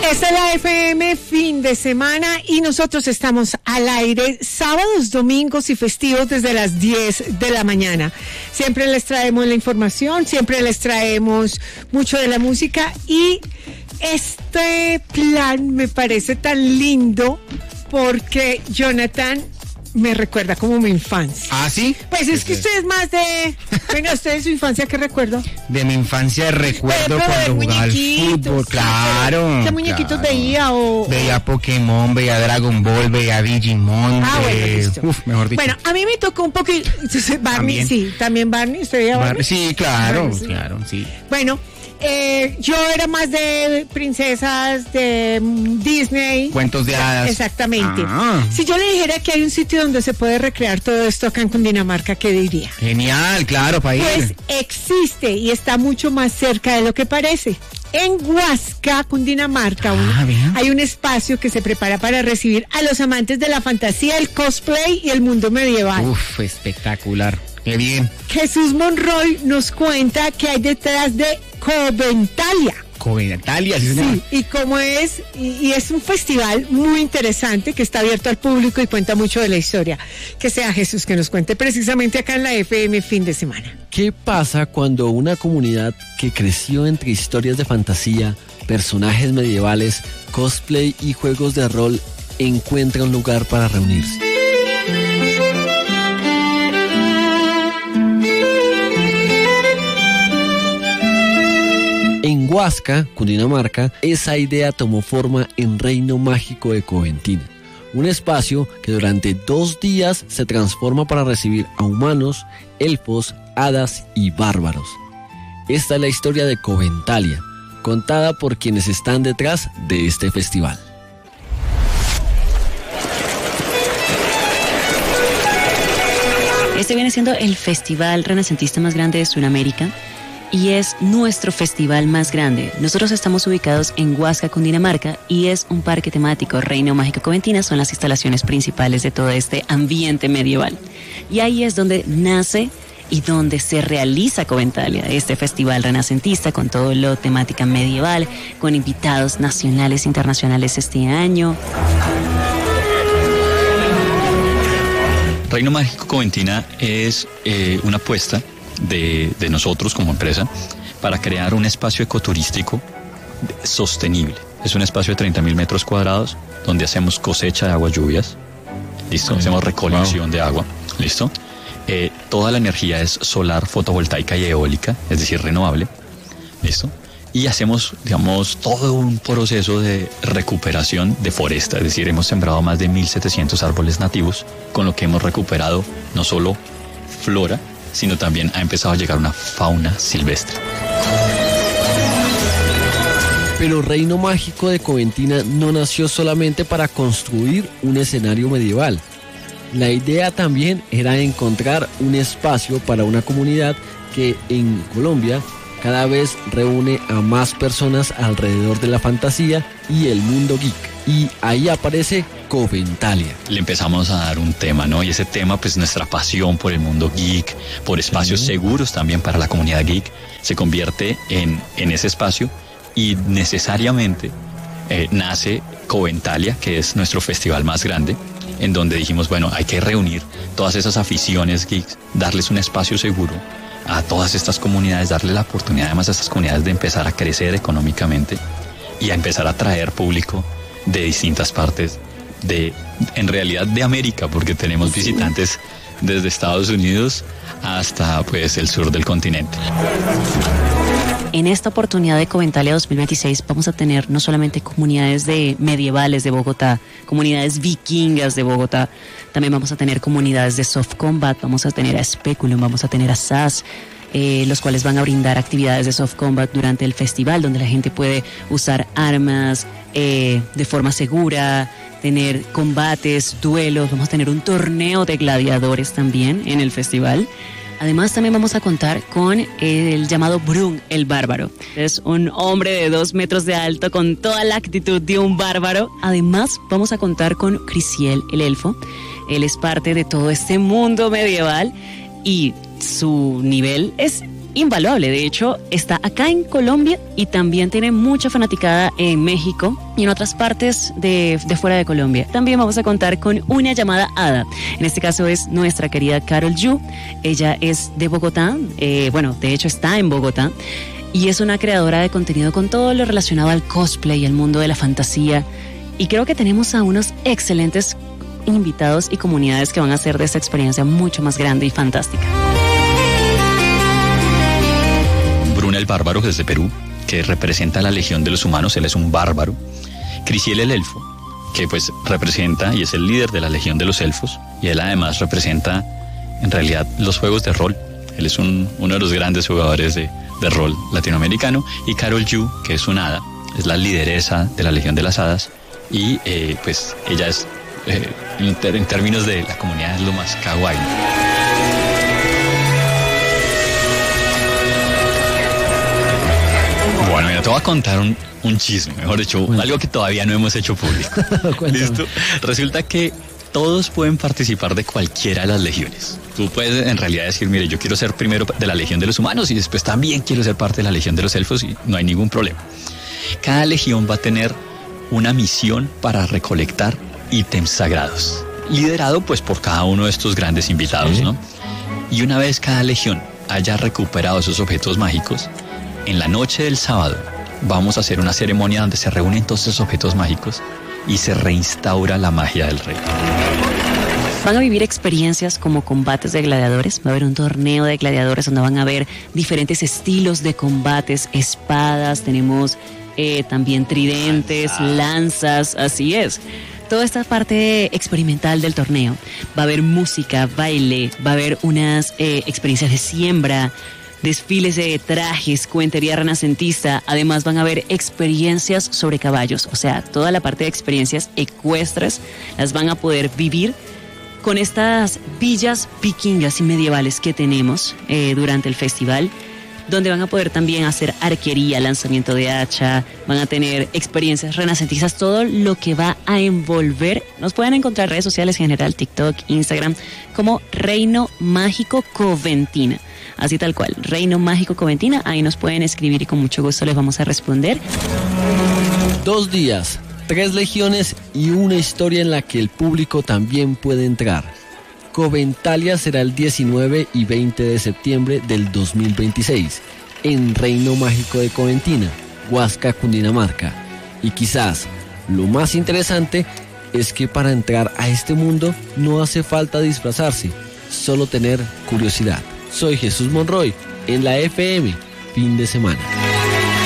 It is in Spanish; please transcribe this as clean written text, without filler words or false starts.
Esta es la FM fin de semana y nosotros estamos al aire sábados, domingos y festivos desde las 10 de la mañana. Siempre les traemos la información, siempre les traemos mucho de la música y este plan me parece tan lindo porque Jonathan me recuerda como mi infancia. ¿Ah, sí? Pues es que usted es más de... Venga, usted de su infancia, ¿qué recuerdo? De mi infancia recuerdo cuando jugaba al fútbol, claro. ¿Qué muñequitos veía o...? Veía Pokémon, veía Dragon Ball, veía Digimon. Bueno, listo. Mejor dicho. Bueno, a mí me tocó un poquito... Barney, ¿también? Sí, también Barney. ¿Usted veía Barney? Sí, claro, Barney, sí. Claro, sí. Bueno... yo era más de princesas de Disney. Cuentos de hadas. Exactamente. Si yo le dijera que hay un sitio donde se puede recrear todo esto acá en Cundinamarca, ¿qué diría? Genial, claro, para ir. Pues existe y está mucho más cerca de lo que parece. En Huasca, Cundinamarca, hay un espacio que se prepara para recibir a los amantes de la fantasía, el cosplay y el mundo medieval. Uf, espectacular. Qué bien. Jesús Monroy nos cuenta qué hay detrás de Coventalia. Coventalia, sí, señor. Sí, y cómo es, y es un festival muy interesante que está abierto al público y cuenta mucho de la historia. Que sea Jesús que nos cuente precisamente acá en la FM fin de semana. ¿Qué pasa cuando una comunidad que creció entre historias de fantasía, personajes medievales, cosplay y juegos de rol encuentra un lugar para reunirse? En Huasca, Cundinamarca, esa idea tomó forma en Reino Mágico de Coventina, un espacio que durante 2 días se transforma para recibir a humanos, elfos, hadas y bárbaros. Esta es la historia de Coventalia, contada por quienes están detrás de este festival. Este viene siendo el festival renacentista más grande de Sudamérica y es nuestro festival más grande. Nosotros estamos ubicados en Huasca, Cundinamarca, y es un parque temático. Reino Mágico Coventina son las instalaciones principales de todo este ambiente medieval. Y ahí es donde nace y donde se realiza Coventalia, este festival renacentista con todo lo temática medieval, con invitados nacionales e internacionales este año. Reino Mágico Coventina es una apuesta de nosotros como empresa para crear un espacio ecoturístico sostenible. Es un espacio de 30.000 metros cuadrados donde hacemos cosecha de agua lluvias, listo, hacemos recolección de agua, listo. Toda la energía es solar, fotovoltaica y eólica, es decir, renovable, listo. Y hacemos, digamos, todo un proceso de recuperación de foresta, es decir, hemos sembrado más de 1.700 árboles nativos, con lo que hemos recuperado no solo flora, sino también ha empezado a llegar una fauna silvestre. Pero Reino Mágico de Coventina no nació solamente para construir un escenario medieval. La idea también era encontrar un espacio para una comunidad que en Colombia cada vez reúne a más personas alrededor de la fantasía y el mundo geek. Y ahí aparece Coventalia. Le empezamos a dar un tema, ¿no? Y ese tema, pues nuestra pasión por el mundo geek, por espacios seguros también para la comunidad geek, se convierte en ese espacio y necesariamente nace Coventalia, que es nuestro festival más grande, en donde dijimos, bueno, hay que reunir todas esas aficiones geeks, darles un espacio seguro a todas estas comunidades, darle la oportunidad además a estas comunidades de empezar a crecer económicamente y a empezar a traer público de distintas partes en realidad de América, porque tenemos visitantes desde Estados Unidos hasta pues el sur del continente. En esta oportunidad de Coventalia 2026 vamos a tener no solamente comunidades medievales de Bogotá, comunidades vikingas de Bogotá, también vamos a tener comunidades de Soft Combat, vamos a tener a Speculum, vamos a tener a SAS, los cuales van a brindar actividades de Soft Combat durante el festival, donde la gente puede usar armas de forma segura, tener combates, duelos, vamos a tener un torneo de gladiadores también en el festival. Además, también vamos a contar con el llamado Brun, el bárbaro. Es un hombre de 2 metros de alto con toda la actitud de un bárbaro. Además, vamos a contar con Crisiel, el elfo. Él es parte de todo este mundo medieval y su nivel es invaluable. De hecho, está acá en Colombia y también tiene mucha fanaticada en México y en otras partes de fuera de Colombia. También vamos a contar con una llamada hada. En este caso es nuestra querida Karol Yu. Ella es de Bogotá, de hecho está en Bogotá, y es una creadora de contenido con todo lo relacionado al cosplay y al mundo de la fantasía. Y creo que tenemos a unos excelentes invitados y comunidades que van a hacer de esta experiencia mucho más grande y fantástica. Bruna el Bárbaro desde Perú, que representa a la Legión de los Humanos, él es un bárbaro. Crisiel el Elfo, que pues representa y es el líder de la Legión de los Elfos, y él además representa en realidad los juegos de rol. Él es uno de los grandes jugadores de rol latinoamericano. Y Karol Yu, que es una hada, es la lideresa de la Legión de las Hadas, y pues ella es, en términos de la comunidad, es lo más kawaii. Bueno, mira, te voy a contar un chisme, mejor dicho, algo que todavía no hemos hecho público. ¿Listo? Resulta que todos pueden participar de cualquiera de las legiones. Tú puedes en realidad decir, mire, yo quiero ser primero de la Legión de los Humanos y después también quiero ser parte de la Legión de los Elfos, y no hay ningún problema. Cada legión va a tener una misión para recolectar ítems sagrados, liderado pues por cada uno de estos grandes invitados, ¿no? Y una vez cada legión haya recuperado esos objetos mágicos, en la noche del sábado vamos a hacer una ceremonia donde se reúnen todos esos objetos mágicos y se reinstaura la magia del rey. Van a vivir experiencias como combates de gladiadores. Va a haber un torneo de gladiadores donde van a ver diferentes estilos de combates, espadas, tenemos también tridentes, lanzas, así es. Toda esta parte experimental del torneo. Va a haber música, baile, va a haber unas experiencias de siembra, desfiles de trajes, cuentería renacentista. Además van a haber experiencias sobre caballos, o sea, toda la parte de experiencias ecuestres las van a poder vivir con estas villas vikingas y medievales que tenemos durante el festival, donde van a poder también hacer arquería, lanzamiento de hacha, van a tener experiencias renacentistas, todo lo que va a envolver. Nos pueden encontrar en redes sociales en general, TikTok, Instagram, como Reino Mágico Coventina. Así tal cual, Reino Mágico Coventina, ahí nos pueden escribir y con mucho gusto les vamos a responder. 2 días, 3 legiones y una historia en la que el público también puede entrar. Coventalia será el 19 y 20 de septiembre del 2026 en Reino Mágico de Coventina, Huasca, Cundinamarca. Y quizás lo más interesante es que para entrar a este mundo no hace falta disfrazarse, solo tener curiosidad. Soy Jesús Monroy en la FM, fin de semana.